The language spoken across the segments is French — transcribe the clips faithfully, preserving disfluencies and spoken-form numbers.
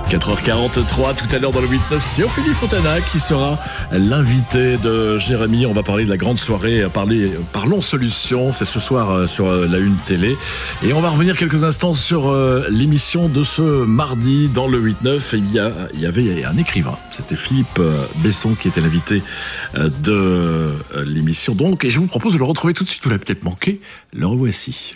quatre heures quarante-trois, tout à l'heure dans le huit neuf, c'est Ophélie Fontana qui sera l'invité de Jérémy. On va parler de la grande soirée parler, Parlons Solutions, c'est ce soir sur la Une Télé. Et on va revenir quelques instants sur l'émission de ce mardi dans le huit neuf. Il y, a, il y avait un écrivain, c'était Philippe Besson qui était l'invité de l'émission. Donc, et je vous propose de le retrouver tout de suite, vous l'avez peut-être manqué, le revoici.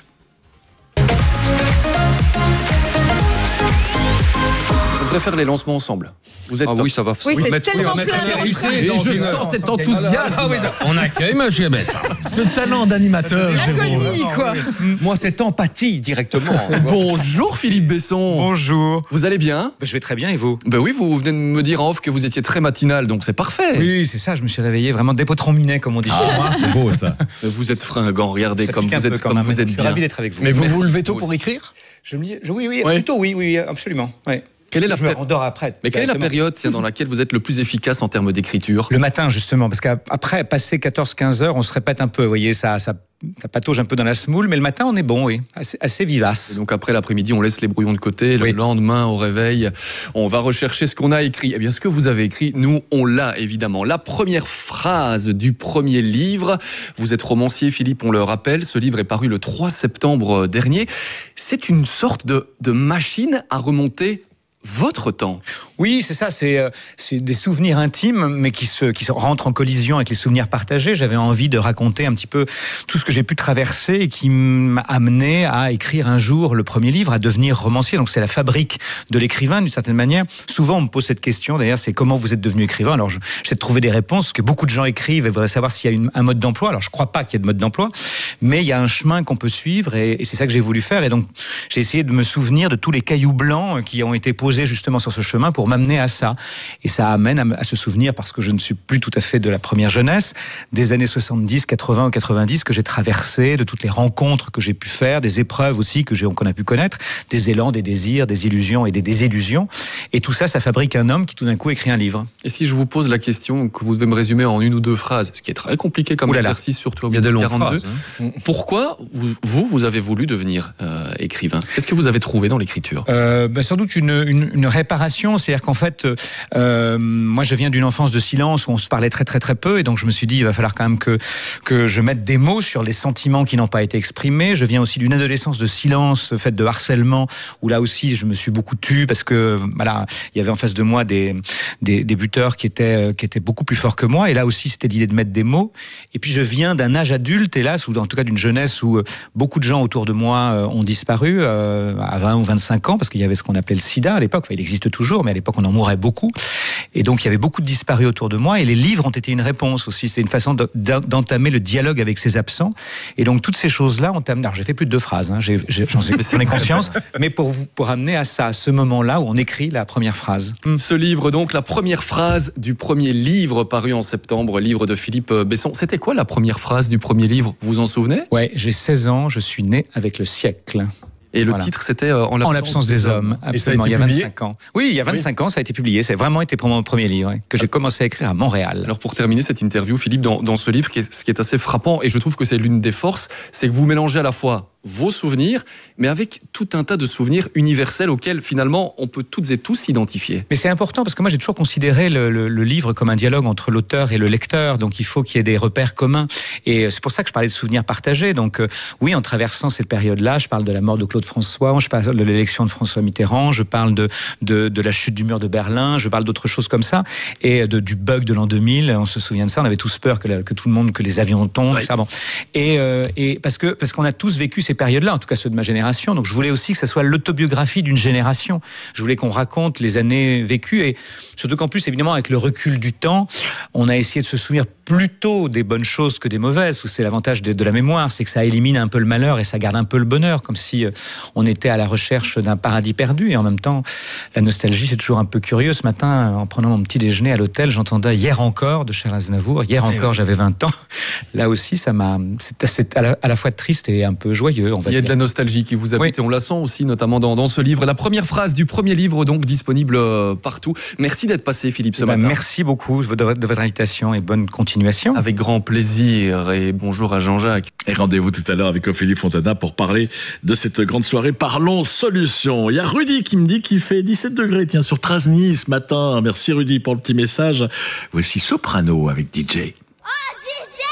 On devrait faire les lancements ensemble. Vous êtes ah oui, ça va. Oui, c'est mettre, tellement mettre clair. Et je sens cet enthousiasme. Ah oui, on accueille monsieur Bess. Ce talent d'animateur. L'agonie, quoi. Moi, cette empathie directement. Bonjour Philippe Besson. Bonjour. Vous allez bien? Ben, je vais très bien et vous? Ben oui, vous venez de me dire en off que vous étiez très matinal, donc c'est parfait. Oui, c'est ça. Je me suis réveillé vraiment dépotron minet, comme on dit. Ah, c'est beau ça. Vous êtes fringant. Regardez ça comme vous êtes, comme vous êtes bien. Je suis bien. ravi d'être avec vous. Mais vous Merci. vous levez tôt pour écrire? Je me dis, oui, oui, Ouais. plutôt oui, oui, absolument. Ouais. Quelle est la je me péri- rendors après. Mais quelle est la directement. période tiens, dans laquelle vous êtes le plus efficace en termes d'écriture? Le matin, justement, parce qu'après, passer quatorze quinze heures, on se répète un peu. Vous voyez, ça, ça, ça patauge un peu dans la semoule, mais le matin, on est bon, oui, assez, assez vivace. Et donc après l'après-midi, on laisse les brouillons de côté. Le Oui. lendemain, au réveil, on va rechercher ce qu'on a écrit. Eh bien, ce que vous avez écrit, nous, on l'a évidemment. La première phrase du premier livre. Vous êtes romancier, Philippe, on le rappelle. Ce livre est paru le trois septembre dernier. C'est une sorte de, de machine à remonter votre temps. Oui, c'est ça, c'est euh, c'est des souvenirs intimes, mais qui se, qui se rentrent en collision avec les souvenirs partagés. J'avais envie de raconter un petit peu tout ce que j'ai pu traverser et qui m'a amené à écrire un jour le premier livre, à devenir romancier. Donc c'est la fabrique de l'écrivain, d'une certaine manière. Souvent, on me pose cette question, d'ailleurs, c'est comment vous êtes devenu écrivain. Alors, je- j'essaie de trouver des réponses, parce que beaucoup de gens écrivent et voudraient savoir s'il y a une- un mode d'emploi. Alors, je crois pas qu'il y ait de mode d'emploi, mais il y a un chemin qu'on peut suivre, et, et c'est ça que j'ai voulu faire. Et donc, j'ai essayé de me souvenir de tous les cailloux blancs qui ont été posés justement sur ce chemin pour m'amener à ça. Et ça amène à, me- à se souvenir, parce que je ne suis plus tout à fait de la première jeunesse, des années soixante-dix, quatre-vingts ou quatre-vingt-dix que j'ai traversées, de toutes les rencontres que j'ai pu faire, des épreuves aussi que j'ai, qu'on a pu connaître, des élans, des désirs, des illusions et des désillusions. Et tout ça, ça fabrique un homme qui tout d'un coup écrit un livre. Et si je vous pose la question que vous devez me résumer en une ou deux phrases, ce qui est très compliqué comme Ouh là là. exercice, surtout au Il y a des longues quarante-deux, phrases, hein. pourquoi vous, vous, vous avez voulu devenir euh, écrivain? Qu'est-ce que vous avez trouvé dans l'écriture? Euh, ben, sans doute une, une, une réparation, c'est-à-dire qu'en fait, euh, moi je viens d'une enfance de silence où on se parlait très très très peu, et donc je me suis dit il va falloir quand même que que je mette des mots sur les sentiments qui n'ont pas été exprimés. Je viens aussi d'une adolescence de silence, faite de harcèlement, où là aussi je me suis beaucoup tu parce que voilà, il y avait en face de moi des des, des buteurs qui étaient qui étaient beaucoup plus forts que moi, et là aussi c'était l'idée de mettre des mots. Et puis je viens d'un âge adulte, hélas, ou en tout cas d'une jeunesse où beaucoup de gens autour de moi ont disparu euh, à vingt ou vingt-cinq ans, parce qu'il y avait ce qu'on appelait le sida à l'époque. Enfin, il existe toujours, mais à l'époque on en mourait beaucoup. Et donc il y avait beaucoup de disparus autour de moi, et les livres ont été une réponse aussi. C'est une façon de- d'entamer le dialogue avec ces absents. Et donc toutes ces choses-là ont amené. Alors j'ai fait plus de deux phrases, hein, j'ai- j'ai- j'en suis- j'en ai conscience, mais pour vous- pour amener à ça, à ce moment-là où on écrit la première phrase. Ce livre, donc, la première phrase du premier livre paru en septembre, livre de Philippe Besson. C'était quoi la première phrase du premier livre? Vous vous en souvenez? Ouais, j'ai seize ans, je suis né avec le siècle. Et le Voilà. titre, c'était euh, En l'absence, En l'absence des hommes, Et ça a absolument, été il y a publié vingt-cinq ans. Oui, il y a vingt-cinq ans, ça a été publié. Ça a vraiment été pour mon premier livre, ouais, que j'ai commencé à écrire à Montréal. Alors pour terminer cette interview, Philippe, dans, dans ce livre, qui est- ce qui est assez frappant, et je trouve que c'est l'une des forces, c'est que vous mélangez à la fois vos souvenirs, mais avec tout un tas de souvenirs universels auxquels finalement on peut toutes et tous s'identifier. Mais c'est important parce que moi j'ai toujours considéré le, le, le livre comme un dialogue entre l'auteur et le lecteur, donc il faut qu'il y ait des repères communs, et c'est pour ça que je parlais de souvenirs partagés. Donc euh, oui, en traversant cette période-là, je parle de la mort de Claude François, je parle de l'élection de François Mitterrand, je parle de, de, de la chute du mur de Berlin, je parle d'autres choses comme ça, et de, du bug de l'an deux mille, on se souvient de ça, on avait tous peur que, la, que tout le monde, que les avions tombent, Ouais. ça, bon. Et, euh, et parce que parce qu'on a tous vécu ces périodes-là, en tout cas ceux de ma génération, donc je voulais aussi que ça soit l'autobiographie d'une génération. Je voulais qu'on raconte les années vécues, et surtout qu'en plus, évidemment, avec le recul du temps, on a essayé de se souvenir plutôt des bonnes choses que des mauvaises. C'est l'avantage de, de la mémoire, c'est que ça élimine un peu le malheur et ça garde un peu le bonheur, comme si euh, on était à la recherche d'un paradis perdu. Et en même temps, la nostalgie, c'est toujours un peu curieux. Ce matin, en prenant mon petit déjeuner à l'hôtel, j'entendais Hier encore de Charles Aznavour. Hier encore, j'avais vingt ans. Là aussi, ça m'a, c'est, c'est à, la, à la fois triste et un peu joyeux. joyeux. On va Il y a dire. de la nostalgie qui vous habite, Oui. et on la sent aussi, notamment dans, dans ce livre. La première phrase du premier livre, donc disponible euh, partout. Merci d'être passé, Philippe, ce Ben, matin. merci beaucoup de, de votre invitation et bonne continuation. Avec grand plaisir, et bonjour à Jean-Jacques. Et rendez-vous tout à l'heure avec Ophélie Fontana pour parler de cette grande soirée Parlons Solutions. Il y a Rudy qui me dit qu'il fait dix-sept degrés, tiens, sur Trasny ce matin. Merci Rudy pour le petit message. Voici Soprano avec D J.